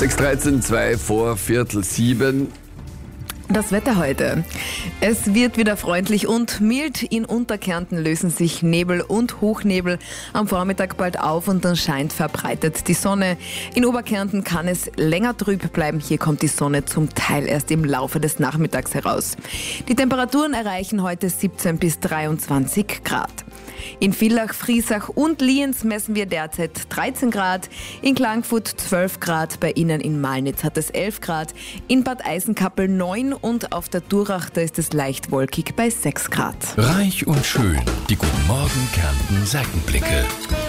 6:13, 2 vor Viertel 7. Das Wetter heute. Es wird wieder freundlich und mild. In Unterkärnten lösen sich Nebel und Hochnebel am Vormittag bald auf und dann scheint verbreitet die Sonne. In Oberkärnten kann es länger trüb bleiben. Hier kommt die Sonne zum Teil erst im Laufe des Nachmittags heraus. Die Temperaturen erreichen heute 17 bis 23 Grad. In Villach, Friesach und Lienz messen wir derzeit 13 Grad, in Klagenfurt 12 Grad, bei Ihnen in Malnitz hat es 11 Grad, in Bad Eisenkappel 9 und auf der Durach, da ist es leicht wolkig bei 6 Grad. Reich und schön, die Guten Morgen Kärnten Seitenblicke.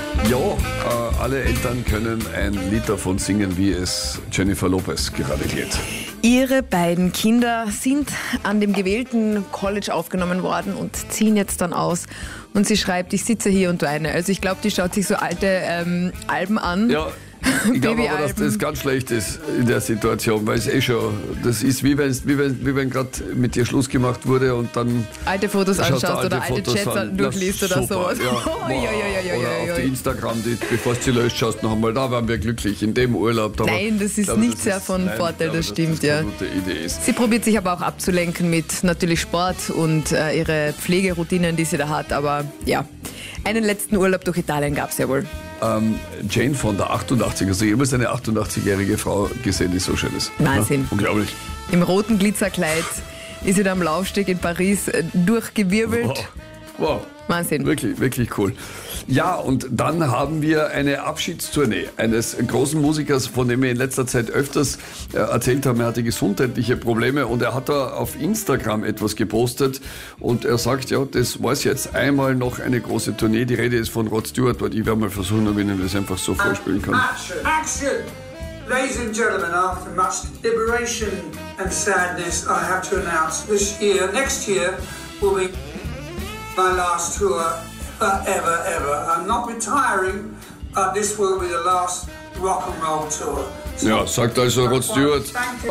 Ja, alle Eltern können ein Lied davon singen, wie es Jennifer Lopez gerade geht. Ihre beiden Kinder sind an dem gewählten College aufgenommen worden und ziehen jetzt dann aus. Und sie schreibt, ich sitze hier und weine. Also ich glaube, die schaut sich so alte Alben an. Ja, ich glaube aber, dass das ganz schlecht ist in der Situation, weil es das ist wie wenn gerade mit dir Schluss gemacht wurde und dann alte Fotos anschaust oder alte Chats durchliest oder sowas. Ja. Oder auf die Instagram, bevor du sie löscht, schaust noch einmal, da waren wir glücklich in dem Urlaub. Nein, das ist nicht sehr von Vorteil, das stimmt, ja. Eine gute Idee ist. Sie probiert sich aber auch abzulenken mit natürlich Sport und ihre Pflegeroutinen, die sie da hat, aber ja, einen letzten Urlaub durch Italien gab es ja wohl. Jane von der 88, also ich habe eine 88-jährige Frau gesehen, die so schön ist. Wahnsinn. Ja, unglaublich. Im roten Glitzerkleid ist sie da am Laufsteg in Paris durchgewirbelt. Wow. Wahnsinn. Wirklich, wirklich cool. Ja, und dann haben wir eine Abschiedstournee eines großen Musikers, von dem wir in letzter Zeit öfters erzählt haben. Er hatte gesundheitliche Probleme und er hat da auf Instagram etwas gepostet und er sagt, ja, das war's jetzt. Einmal noch eine große Tournee. Die Rede ist von Rod Stewart, weil ich werde mal versuchen, ob ich Ihnen das einfach so vorspielen kann. Action! Ladies and gentlemen, after much deliberation and sadness, I have to announce next year will be my last tour ever. I'm not retiring, but this will be the last rock and roll tour. So, ja, sagt also Rod Stewart.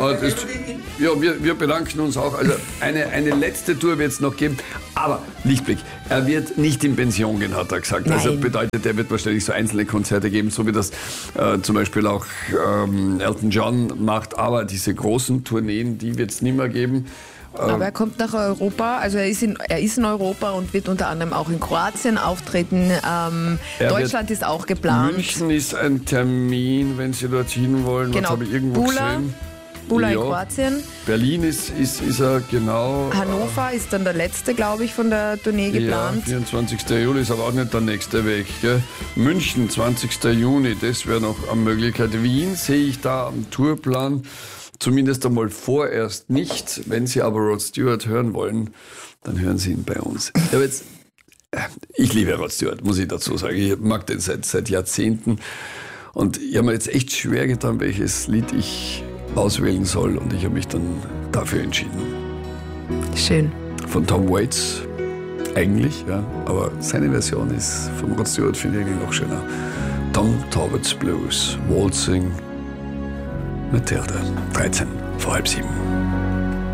Ja, wir bedanken uns auch. Also eine letzte Tour wird es noch geben. Aber Lichtblick, er wird nicht in Pension gehen, hat er gesagt. Nein. Also bedeutet, er wird wahrscheinlich so einzelne Konzerte geben, so wie das zum Beispiel auch Elton John macht. Aber diese großen Tourneen, die wird es nicht mehr geben. Aber er kommt nach Europa, also er ist in Europa und wird unter anderem auch in Kroatien auftreten. Deutschland ist auch geplant. München ist ein Termin, wenn Sie dorthin wollen. Genau. Was habe ich irgendwo gesehen? Bula in Ja. Kroatien. Berlin ist er genau. Hannover ist dann der letzte, glaube ich, von der Tournee geplant. Ja, 24. Juli ist aber auch nicht der nächste Weg. Gell? München, 20. Juni, das wäre noch eine Möglichkeit. Wien sehe ich da am Tourplan. Zumindest einmal vorerst nicht. Wenn Sie aber Rod Stewart hören wollen, dann hören Sie ihn bei uns. Ich liebe Rod Stewart, muss ich dazu sagen. Ich mag den seit Jahrzehnten. Und ich habe mir jetzt echt schwer getan, welches Lied ich auswählen soll. Und ich habe mich dann dafür entschieden. Schön. Von Tom Waits, eigentlich, ja. Aber seine Version ist von Rod Stewart, finde ich eigentlich noch schöner. Tom Talbot's Blues, Waltzing Matilda, 13 vor halb 7.